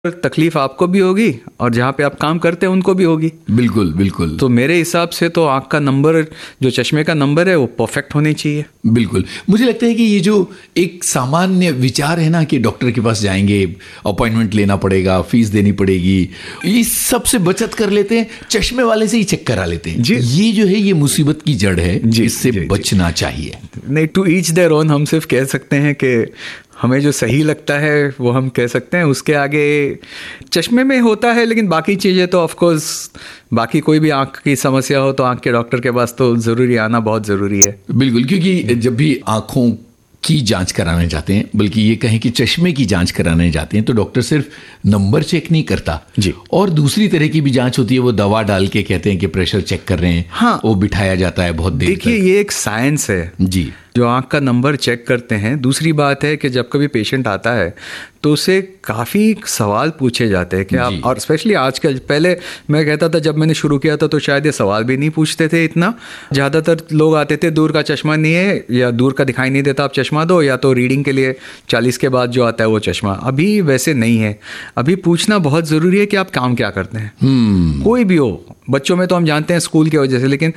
तकलीफ आपको भी होगी और जहाँ पे आप काम करते हैं उनको भी होगी। बिल्कुल बिल्कुल। तो मेरे हिसाब से तो आँख का नंबर, जो चश्मे का नंबर है, वो परफेक्ट होनी चाहिए। बिल्कुल। मुझे लगता है कि ये जो एक सामान्य विचार है ना कि डॉक्टर के पास जाएंगे, अपॉइंटमेंट लेना पड़ेगा, फीस देनी पड़ेगी, इस सब से बचत कर लेते हैं, चश्मे वाले से ही चेक करा लेते हैं। ये जो है ये मुसीबत की जड़ है, इससे बचना चाहिए। नहीं, टू ईच देयर ओन। हम सिर्फ कह सकते हैं कि हमें जो सही लगता है वो हम कह सकते हैं, उसके आगे चश्मे में होता है। लेकिन बाकी चीज़ें तो ऑफ कोर्स, बाकी कोई भी आंख की समस्या हो तो आंख के डॉक्टर के पास तो ज़रूरी आना बहुत ज़रूरी है। बिल्कुल, क्योंकि जब भी आंखों की जांच कराने जाते हैं, बल्कि ये कहें कि चश्मे की जांच कराने जाते हैं, तो डॉक्टर सिर्फ नंबर चेक नहीं करता जी, और दूसरी तरह की भी जांच होती है। वो दवा डाल के कहते हैं कि प्रेशर चेक कर रहे हैं। हाँ, वो बिठाया जाता है बहुत देर। देखिए, ये एक साइंस है जी, जो आँख का नंबर चेक करते हैं। दूसरी बात है कि जब कभी पेशेंट आता है तो उसे काफ़ी सवाल पूछे जाते हैं कि आप, और स्पेशली आजकल, पहले मैं कहता था जब मैंने शुरू किया था तो शायद ये सवाल भी नहीं पूछते थे इतना। ज़्यादातर लोग आते थे, दूर का चश्मा नहीं है या दूर का दिखाई नहीं देता, आप चश्मा दो, या तो रीडिंग के लिए 40 के बाद जो आता है वो चश्मा। अभी वैसे नहीं है। अभी पूछना बहुत ज़रूरी है कि आप काम क्या करते हैं। कोई भी हो, बच्चों में तो हम जानते हैं स्कूल की वजह से, लेकिन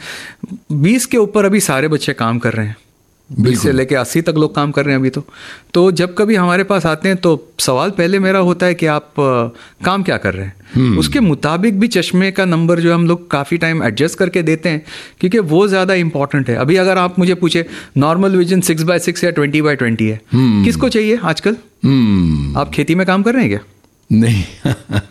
20 के ऊपर अभी सारे बच्चे काम कर रहे हैं। 20 से लेके 80 तक लोग काम कर रहे हैं अभी तो जब कभी हमारे पास आते हैं तो सवाल पहले मेरा होता है कि आप काम क्या कर रहे हैं। उसके मुताबिक भी चश्मे का नंबर जो हम लोग काफ़ी टाइम एडजस्ट करके देते हैं, क्योंकि वो ज़्यादा इंपॉर्टेंट है। अभी अगर आप मुझे पूछे, नॉर्मल विजन 6/6 या 20/20 है, किसको चाहिए आजकल? आप खेती में काम कर रहे हैं क्या? नहीं।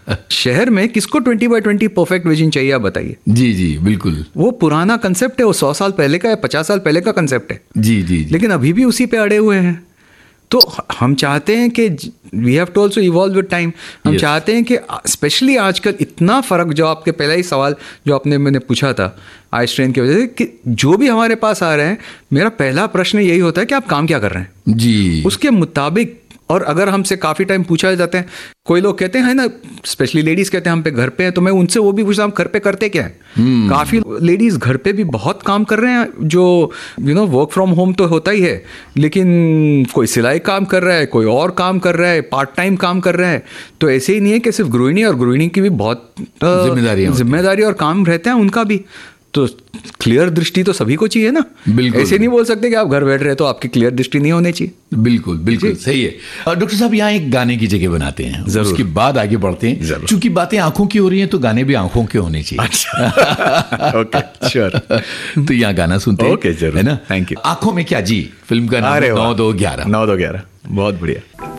शहर में किसको 20/20 परफेक्ट विजन चाहिए, आप बताइए। जी जी बिल्कुल। वो पुराना कंसेप्ट है, वो 100 साल पहले का या 50 साल पहले का कंसेप्ट है। जी जी। लेकिन अभी भी उसी पे अड़े हुए हैं। तो हम चाहते हैं कि we have to also evolve with time. हम चाहते हैं कि स्पेशली आजकल इतना फ़र्क, जो आपके पहला ही सवाल जो मैंने पूछा था आई स्ट्रेन की वजह से, कि जो भी हमारे पास आ रहे हैं, मेरा पहला प्रश्न यही होता है कि आप काम क्या कर रहे हैं जी, उसके मुताबिक। और अगर हमसे काफ़ी टाइम पूछा जाते हैं, कोई लोग कहते हैं ना, स्पेशली लेडीज़ कहते हैं हम पे घर पे हैं, तो मैं उनसे वो भी पूछता हूँ घर पे करते क्या है। काफ़ी लेडीज़ घर पे भी बहुत काम कर रहे हैं, जो वर्क फ्रॉम होम तो होता ही है, लेकिन कोई सिलाई काम कर रहा है, कोई और काम कर रहा है, पार्ट टाइम काम कर रहा है। तो ऐसे ही नहीं है कि सिर्फ गृहिणी, और गृहिणी की भी बहुत जिम्मेदारी और काम रहते हैं उनका भी। तो क्लियर दृष्टि तो सभी को चाहिए ना। बिल्कुल। ऐसे नहीं बोल सकते कि आप घर बैठ रहे तो आपकी क्लियर दृष्टि नहीं होनी चाहिए। बिल्कुल बिल्कुल सही है। डॉक्टर साहब, यहाँ एक गाने की जगह बनाते हैं, उसके बाद आगे बढ़ते हैं। चूंकि बातें आंखों की हो रही हैं तो गाने भी आंखों के होने चाहिए। अच्छा। Okay, sure. तो यहाँ गाना सुनते हैं। ओके, जरूर, है ना। Thank you. आंखों में क्या जी, फिल्म का नाम 9-2-11। 9-2-11, बहुत बढ़िया।